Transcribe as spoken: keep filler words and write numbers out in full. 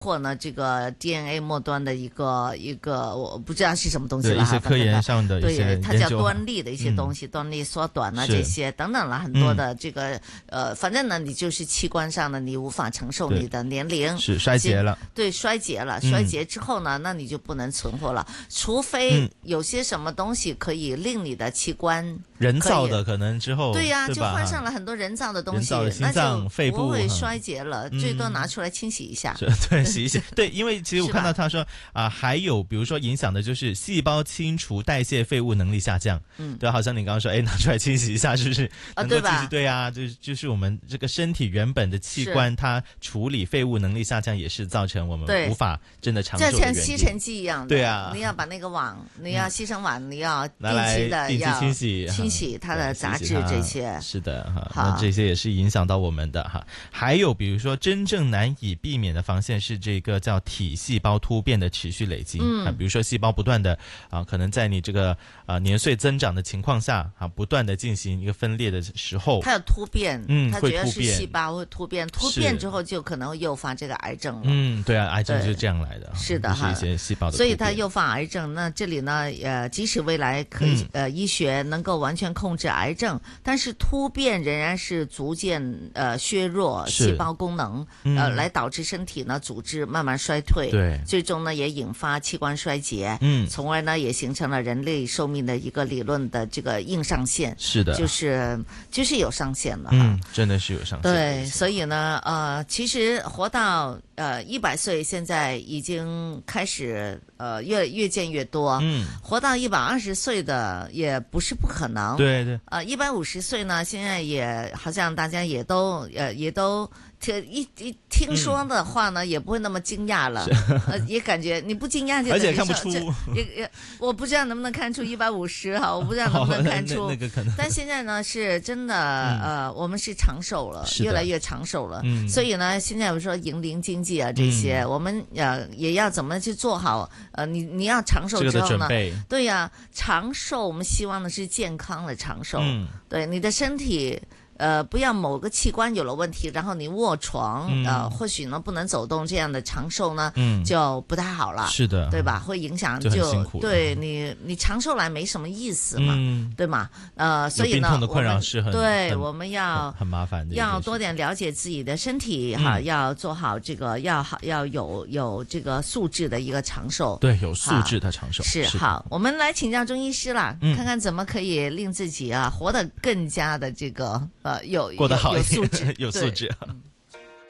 或呢这个 D N A 末端的一个一个我不知道是什么东西了， 一些科研上的一些研究， 对，它叫端粒的一些东西，嗯、端粒缩短啊这些等等了很多的这个、嗯、呃，反正呢你就是器官上呢你无法承受你的年龄是衰竭了， 对，衰竭了，衰竭之后呢，嗯、那你就不能存活了，除非有些什么东西可以令你的器官。 人造的可能之后对呀、啊， 就换上了很多人造的东西， 的心脏、肺部不会衰竭了， 嗯、 最多拿出来清洗一下。 对，洗一洗。对，因为其实我看到他说啊、呃，还有比如说影响的就是细胞清除代谢废物能力下降。嗯，对，好像你刚刚说，哎，拿出来清洗一下，是不是能够继续？对啊，就是就是我们这个身体原本的器官，它处理废物能力下降，也是造成我们无法真的长寿的原因。 就像吸尘器一样的， 对啊， 你要把那个网，你要吸尘网，你要定期的定期清洗。 清洗它的杂质这些是的哈，那这些也是影响到我们的哈。还有比如说真正难以避免的防线是这个叫体细胞突变的持续累积，嗯，啊，比如说细胞不断的啊，可能在你这个啊年岁增长的情况下啊，不断的进行一个分裂的时候， 它有突变， 嗯， 它主要是细胞会突变，突变之后就可能会诱发这个癌症了。 嗯，对啊，癌症就是这样来的， 是的哈， 是一些细胞的突变， 所以它诱发癌症。那这里呢，呃，即使未来可以、嗯、呃医学能够完全控制癌症，但是突变仍然是逐渐呃削弱细胞功能， 嗯、 呃，来导致身体呢组织慢慢衰退， 对， 最终呢也引发器官衰竭， 嗯， 从而呢也形成了人类寿命的一个理论的这个硬上限， 是的， 就是就是有上限了， 嗯，真的是有上限， 对，所以呢，呃，其实活到呃一百岁，现在已经开始呃越越见越多， 嗯， 活到一百二十岁的也不是不可能， 对对， 呃，一百五十岁呢，现在也好像大家也都呃也都一一听说的话呢，嗯、也不会那么惊讶了，呃，也感觉你不惊讶就而且看不出， 也也我不知道能不能看出一百五十哈，我不知道能不能看出， 那, 那个可能， 但现在呢是真的、 嗯、 呃，我们是长寿了，越来越长寿了，嗯、所以呢，现在我说银龄经济啊这些，嗯、我们呃也要怎么去做好呃，你你要长寿之后呢，对呀、啊，长寿我们希望的是健康的长寿，嗯、对你的身体。呃，不要某个器官有了问题，然后你卧床，嗯、呃，或许呢不能走动，这样的长寿呢，嗯、就不太好了， 是的， 对吧？会影响就， 就对你，你长寿来没什么意思嘛，嗯、对吗？呃，所以呢， 有病痛的困扰是很对，我们要很, 很麻烦的， 要多点了解自己的身体哈、嗯，要做好这个，要好要有有这个素质的一个长寿， 对，有素质的长寿是好。我们来请教中医师啦，嗯、看看怎么可以令自己啊活得更加的这个。呃，有过得好有素质， 有素质。